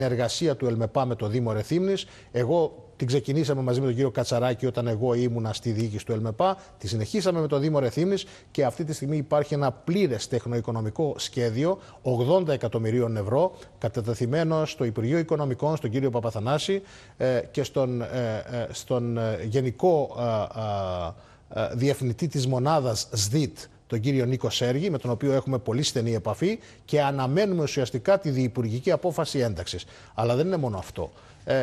συνεργασία του ΕΛΜΕΠΑ με το Δήμο Ρεθύμνης. Εγώ την ξεκινήσαμε μαζί με τον κύριο Κατσαράκη όταν εγώ ήμουνα στη διοίκηση του ΕΛΜΕΠΑ. Τη συνεχίσαμε με το Δήμο Ρεθύμνης και αυτή τη στιγμή υπάρχει ένα πλήρες τεχνοοικονομικό σχέδιο 80 εκατομμυρίων ευρώ κατατεθειμένο στο Υπουργείο Οικονομικών, στον κύριο Παπαθανάση και στον Γενικό Διευθυντή της Μονάδας ΣΔΙΤ, τον κύριο Νίκο Σέργη, με τον οποίο έχουμε πολύ στενή επαφή και αναμένουμε ουσιαστικά τη διυπουργική απόφαση ένταξης. Αλλά δεν είναι μόνο αυτό.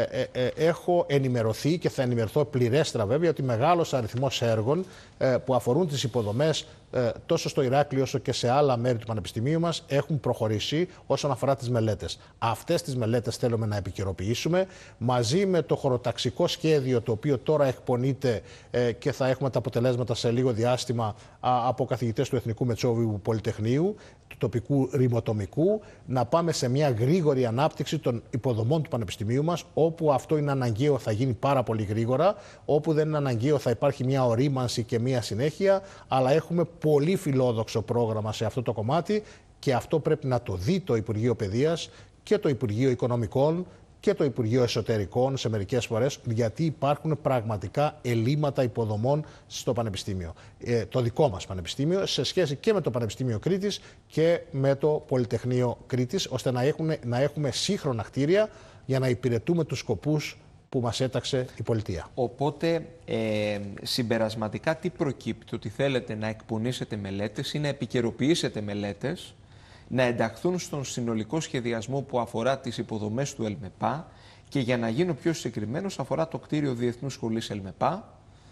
Έχω ενημερωθεί και θα ενημερωθώ πληρέστερα βέβαια ότι μεγάλος αριθμός έργων που αφορούν τις υποδομές τόσο στο Ηράκλειο όσο και σε άλλα μέρη του Πανεπιστημίου μας έχουν προχωρήσει όσον αφορά τις μελέτες. Αυτές τις μελέτες θέλουμε να επικαιροποιήσουμε μαζί με το χωροταξικό σχέδιο το οποίο τώρα εκπονείται και θα έχουμε τα αποτελέσματα σε λίγο διάστημα από καθηγητές του Εθνικού Μετσόβιου Πολυτεχνείου, του τοπικού ρημοτομικού, να πάμε σε μια γρήγορη ανάπτυξη των υποδομών του Πανεπιστημίου μας, όπου αυτό είναι αναγκαίο θα γίνει πάρα πολύ γρήγορα, όπου δεν είναι αναγκαίο θα υπάρχει μια ορίμανση και μια συνέχεια, αλλά έχουμε πολύ φιλόδοξο πρόγραμμα σε αυτό το κομμάτι και αυτό πρέπει να το δει το Υπουργείο Παιδείας και το Υπουργείο Οικονομικών και το Υπουργείο Εσωτερικών σε μερικές φορές, γιατί υπάρχουν πραγματικά ελλείμματα υποδομών στο Πανεπιστήμιο. Το δικό μας Πανεπιστήμιο, σε σχέση και με το Πανεπιστήμιο Κρήτης και με το Πολυτεχνείο Κρήτης, ώστε να έχουμε σύγχρονα κτίρια για να υπηρετούμε τους σκοπούς που μας έταξε η πολιτεία. Οπότε, συμπερασματικά τι προκύπτει? Ότι θέλετε να εκπονήσετε μελέτες ή να επικαιροποιήσετε μελέτες, να ενταχθούν στον συνολικό σχεδιασμό που αφορά τις υποδομές του ΕΛΜΕΠΑ και για να γίνω πιο συγκεκριμένος αφορά το κτίριο Διεθνούς Σχολής ΕΛΜΕΠΑ,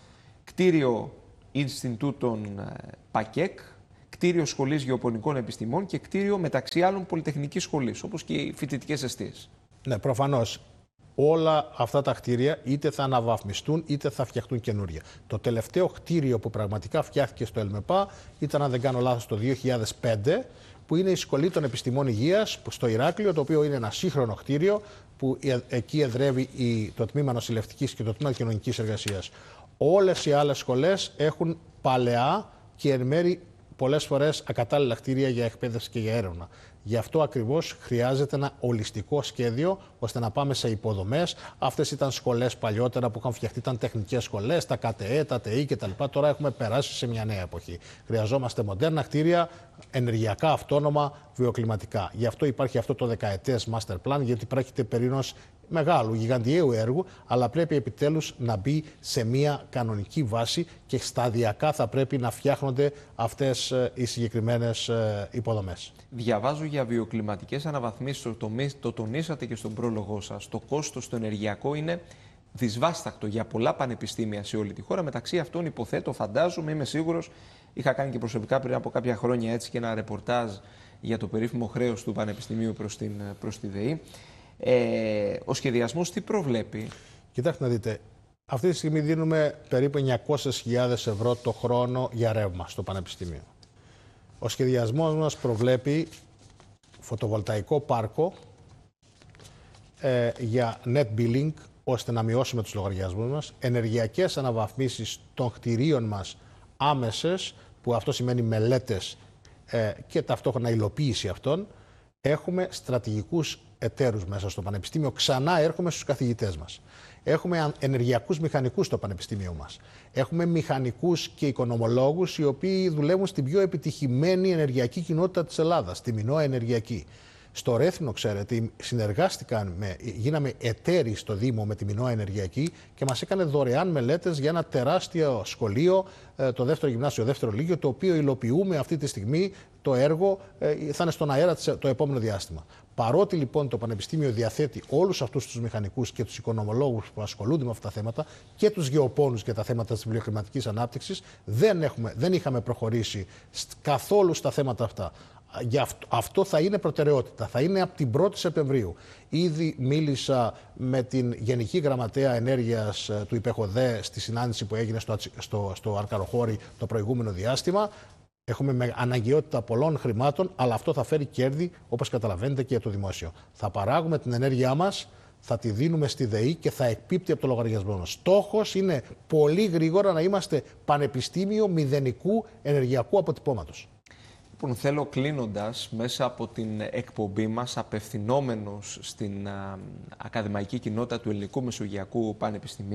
κτίριο Ινστιτούτων ΠΑΚΕΚ, κτίριο Σχολής Γεωπονικών Επιστημών και κτίριο μεταξύ άλλων Πολυτεχνικής Σχολής, όπως και οι φοιτητικές εστίες. Ναι, προφανώς. Όλα αυτά τα κτίρια είτε θα αναβαθμιστούν είτε θα φτιαχτούν καινούρια. Το τελευταίο κτίριο που πραγματικά φτιάχτηκε στο ΕΛΜΕΠΑ ήταν, αν δεν κάνω λάθος, το 2005, που είναι η Σχολή των Επιστημών Υγείας στο Ηράκλειο, το οποίο είναι ένα σύγχρονο κτίριο που εκεί εδρεύει το Τμήμα Νοσηλευτικής και το Τμήμα Κοινωνικής Εργασίας. Όλες οι άλλες σχολές έχουν παλαιά και εν μέρει πολλές φορές ακατάλληλα κτίρια για εκπαίδευση και για έρευνα. Γι' αυτό ακριβώς χρειάζεται ένα ολιστικό σχέδιο ώστε να πάμε σε υποδομές. Αυτές ήταν σχολές παλιότερα που είχαν φτιαχτεί, ήταν τεχνικές σχολές, τα ΚΤΕ, τα ΤΕΗ κτλ. Τώρα έχουμε περάσει σε μια νέα εποχή. Χρειαζόμαστε μοντέρνα κτίρια, ενεργειακά αυτόνομα, βιοκλιματικά. Γι' αυτό υπάρχει αυτό το δεκαετές master plan, γιατί πρόκειται περί ενός μεγάλου, γιγαντιαίου έργου, αλλά πρέπει επιτέλους να μπει σε μια κανονική βάση και σταδιακά θα πρέπει να φτιάχνονται αυτές οι συγκεκριμένες υποδομές. Διαβάζω για βιοκλιματικές αναβαθμίσεις, το τονίσατε και στον πρόλογό σας. Το κόστος το ενεργειακό είναι δυσβάσταχτο για πολλά πανεπιστήμια σε όλη τη χώρα. Μεταξύ αυτών, υποθέτω, φαντάζομαι, είμαι σίγουρος, είχα κάνει και προσωπικά πριν από κάποια χρόνια έτσι και ένα ρεπορτάζ για το περίφημο χρέος του Πανεπιστημίου προς τη ΔΕΗ. Ο σχεδιασμός τι προβλέπει? Κοιτάξτε να δείτε, αυτή τη στιγμή δίνουμε περίπου 900.000 ευρώ το χρόνο για ρεύμα στο Πανεπιστήμιο. Ο σχεδιασμός μας προβλέπει φωτοβολταϊκό πάρκο για net billing, ώστε να μειώσουμε τους λογαριασμούς μας, ενεργειακές αναβαθμίσεις των κτηρίων μας άμεσες, που αυτό σημαίνει μελέτες και ταυτόχρονα υλοποίηση αυτών. Έχουμε στρατηγικούς εταίρους μέσα στο Πανεπιστήμιο. Ξανά έρχομαι στους καθηγητές μας. Έχουμε ενεργειακούς μηχανικούς στο Πανεπιστήμιο μας. Έχουμε μηχανικούς και οικονομολόγους οι οποίοι δουλεύουν στην πιο επιτυχημένη ενεργειακή κοινότητα της Ελλάδας, τη Μινώα Ενεργειακή. Στο Ρέθυμνο, ξέρετε, γίναμε εταίροι στο Δήμο με τη Μινώα Ενεργειακή και μας έκανε δωρεάν μελέτες για ένα τεράστιο σχολείο, το δεύτερο γυμνάσιο, δεύτερο λύκειο, το οποίο υλοποιούμε αυτή τη στιγμή. Το έργο θα είναι στον αέρα το επόμενο διάστημα. Παρότι λοιπόν το Πανεπιστήμιο διαθέτει όλους αυτούς τους μηχανικούς και τους οικονομολόγους που ασχολούνται με αυτά τα θέματα και τους γεωπόνους και τα θέματα της βιοκλιματικής ανάπτυξης, δεν είχαμε προχωρήσει καθόλου στα θέματα αυτά. Αυτό θα είναι προτεραιότητα. Θα είναι από την 1η Σεπτεμβρίου. Ήδη μίλησα με την Γενική Γραμματέα Ενέργειας του ΥΠΕΧΟΔΕ στη συνάντηση που έγινε στο Αρκαροχώρι το προηγούμενο διάστημα. Έχουμε αναγκαιότητα πολλών χρημάτων, αλλά αυτό θα φέρει κέρδη, όπως καταλαβαίνετε, και για το δημόσιο. Θα παράγουμε την ενέργειά μας, θα τη δίνουμε στη ΔΕΗ και θα εκπίπτει από το λογαριασμό μας. Στόχος είναι πολύ γρήγορα να είμαστε πανεπιστήμιο μηδενικού ενεργειακού αποτυπώματος. Λοιπόν, θέλω κλείνοντας μέσα από την εκπομπή μας, απευθυνόμενος στην ακαδημαϊκή κοινότητα του Ελληνικού Μεσογειακού Πανεπιστημίου,